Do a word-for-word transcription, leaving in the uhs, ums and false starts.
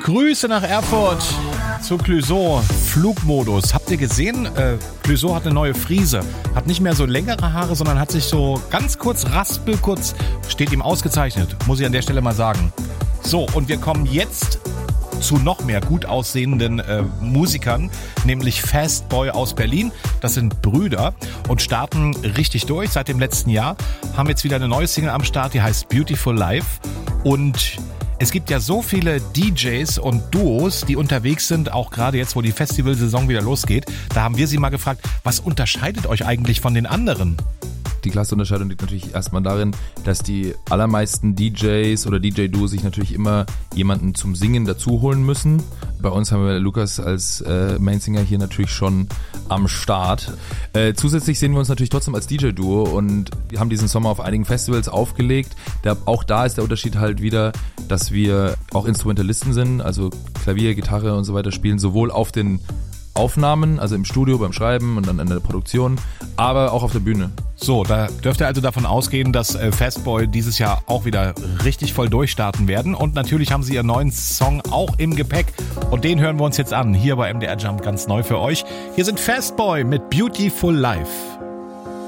Grüße nach Erfurt zu Clouseau. Flugmodus. Habt ihr gesehen? Äh, Clouseau hat eine neue Frise. Hat nicht mehr so längere Haare, sondern hat sich so ganz kurz, raspelkurz, steht ihm ausgezeichnet. Muss ich an der Stelle mal sagen. So, und wir kommen jetzt zu noch mehr gut aussehenden äh, Musikern, nämlich Fastboy aus Berlin. Das sind Brüder und starten richtig durch seit dem letzten Jahr. Haben jetzt wieder eine neue Single am Start, die heißt Beautiful Life. Und es gibt ja so viele D Js und Duos, die unterwegs sind, auch gerade jetzt, wo die Festivalsaison wieder losgeht. Da haben wir sie mal gefragt, was unterscheidet euch eigentlich von den anderen? Die klasse Unterscheidung liegt natürlich erstmal darin, dass die allermeisten D Js oder D J-Duos sich natürlich immer jemanden zum Singen dazu holen müssen. Bei uns haben wir Lukas als äh, Mainsinger hier natürlich schon am Start. Äh, zusätzlich sehen wir uns natürlich trotzdem als D J-Duo und wir haben diesen Sommer auf einigen Festivals aufgelegt. Da, auch da ist der Unterschied halt wieder, dass wir auch Instrumentalisten sind, also Klavier, Gitarre und so weiter spielen, sowohl auf den Aufnahmen, also im Studio beim Schreiben und dann in der Produktion, aber auch auf der Bühne. So, da dürft ihr also davon ausgehen, dass äh, Fastboy dieses Jahr auch wieder richtig voll durchstarten werden. Und natürlich haben sie ihren neuen Song auch im Gepäck. Und den hören wir uns jetzt an, hier bei M D R Jump ganz neu für euch. Hier sind Fastboy mit Beautiful Life.